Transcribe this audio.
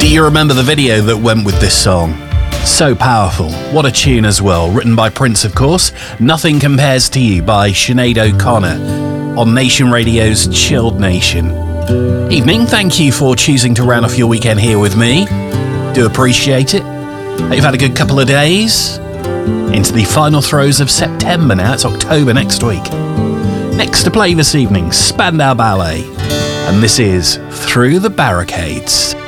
you remember the video that went with this song. So powerful. What a tune as well. Written by Prince, of course. Nothing Compares to You by Sinead O'Connor on Nation Radio's Chilled Nation. Evening, thank you for choosing to round off your weekend here with me. Do appreciate it. Hope you've had a good couple of days. Into the final throes of September now. It's October next week. Next to play this evening, Spandau Ballet. And this is Through the Barricades.